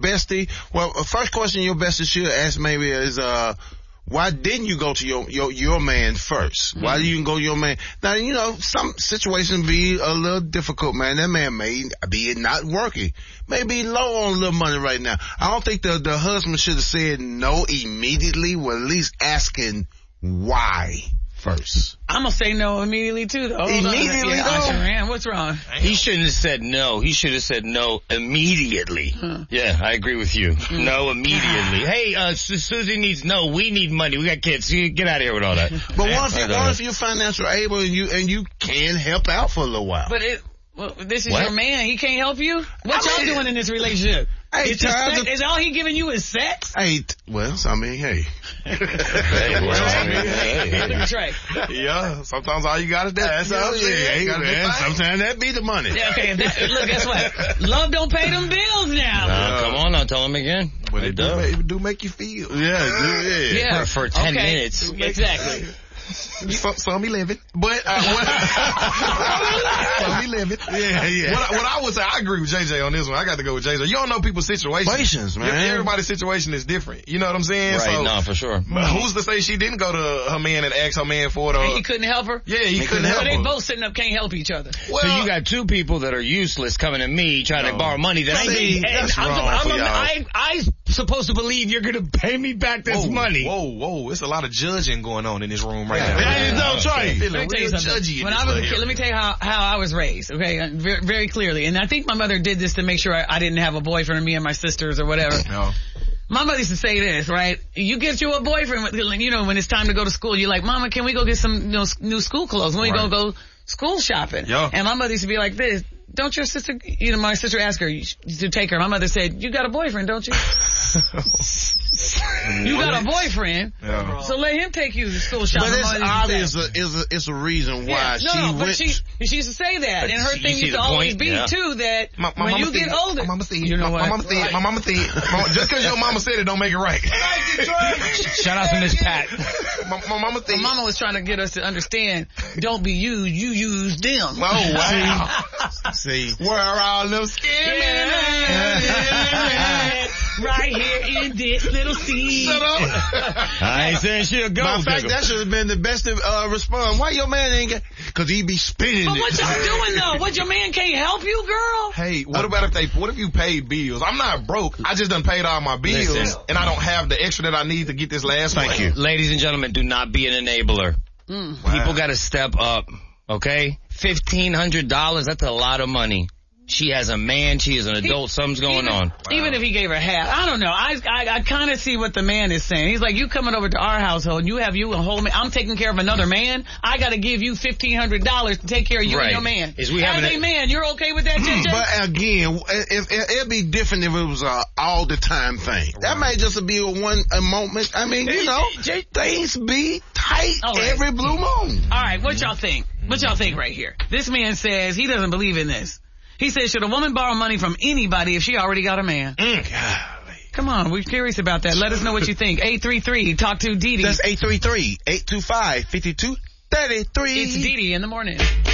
bestie, well, first question your bestie should ask maybe is, why didn't you go to your man first? Why didn't you go to your man? Now, you know, some situations be a little difficult, man. That man may be not working. May be low on a little money right now. I don't think the husband should have said no immediately, well, at least asking why first. I'm going to say no immediately, too, though. Immediately, though? What's wrong? He shouldn't have said no. He should have said no immediately. Yeah, I agree with you. No immediately. Hey, Susie needs we need money. We got kids. Get out of here with all that. But what if you're financially able and you can help out for a little while? But this is your man. He can't help you? What y'all doing in this relationship? Hey, is all he giving you is sex? Hey, well, I mean, hey. Yeah, sometimes all you got is that. That's all sometimes that be the money. Yeah, okay, look, guess what? Love don't pay them bills now. Come on, I'll tell him again. But it do make you feel. Yeah. For 10 minutes. Exactly. Some he living. But, some he living. Yeah. What I would say, I agree with JJ on this one. I got to go with JJ. You don't know people's situations. Man. Everybody's situation is different. You know what I'm saying? Right, so, no, for sure. But who's to say she didn't go to her man and ask her man for it? And he couldn't help her? Yeah, he couldn't help her. So they both sitting up can't help each other. Well, so you got two people that are useless coming to me trying to borrow money that I need. I'm supposed to believe you're going to pay me back this money. Whoa. It's a lot of judging going on in this room right now. Let me tell you something. When I was a kid, let me tell you how I was raised, okay, very, very clearly. And I think my mother did this to make sure I didn't have a boyfriend, me and my sisters or whatever. No. My mother used to say this, right? You get you a boyfriend, you know, when it's time to go to school, you're like, Mama, can we go get some new school clothes? When we go school shopping? Yeah. And my mother used to be like this. Don't your sister, you know, my sister asked her to take her. My mother said, you got a boyfriend, don't you? You got a boyfriend, so let him take you to school shopping. But it's obvious it's a reason why she used to say that, and her thing used to always be too that when you get older, my mama said, you know what? My mama said, just because your mama said it don't make it right. Shout out to Miss Pat. My mama said. My mama was trying to get us to understand, don't be you use them. Oh wow. See, where are all them scamming? Right here in this little scene. Shut up. I ain't saying she'll go. In fact, that should have been the best response. Why your man ain't get? Because he be spinning. But what y'all doing though? What, your man can't help you, girl? Hey, what if you paid bills? I'm not broke. I just done paid all my bills, and I don't have the extra that I need to get this last one. Thank you. Ladies and gentlemen, do not be an enabler. Wow. People got to step up, okay? $1,500, that's a lot of money. She has a man. She is an adult. Something's going on. Even if he gave her half, I don't know. I kind of see what the man is saying. He's like, you coming over to our household, you have a whole man. I'm taking care of another man. I got to give you $1,500 to take care of you and your man. As a man, you're okay with that, JJ? But again, it'd be different if it was a all the time thing. That might just be a moment. I mean, you know, things be tight every blue moon. All right, what y'all think? What y'all think right here? This man says he doesn't believe in this. He says, should a woman borrow money from anybody if she already got a man? Come on, we're curious about that. Let us know what you think. 833, talk to Dee Dee. That's 833-825-5233. It's Dee Dee in the morning.